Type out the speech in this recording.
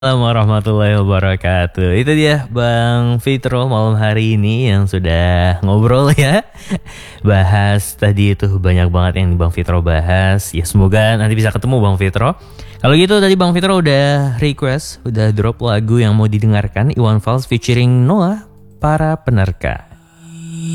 Assalamualaikum warahmatullahi wabarakatuh. Itu dia Bang Fitro malam hari ini yang sudah ngobrol ya. Bahas tadi itu banyak banget yang Bang Fitro bahas. Ya semoga nanti bisa ketemu Bang Fitro. Kalau gitu tadi Bang Fitro udah request, udah drop lagu yang mau didengarkan, Iwan Fals featuring Noah, Para Penerka.